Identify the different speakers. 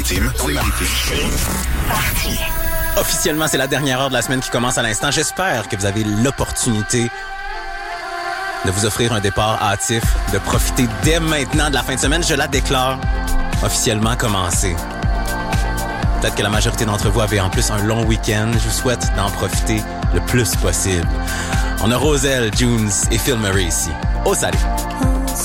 Speaker 1: maritimes.
Speaker 2: Officiellement, c'est la dernière heure de la semaine qui commence à l'instant. J'espère que vous avez l'opportunité de vous offrir un départ hâtif, de profiter dès maintenant de la fin de semaine. Je la déclare officiellement commencée. Peut-être que la majorité d'entre vous avez en plus un long week-end. Je vous souhaite d'en profiter le plus possible. On a Roselle, Junes et Phil Murray ici. Au salut!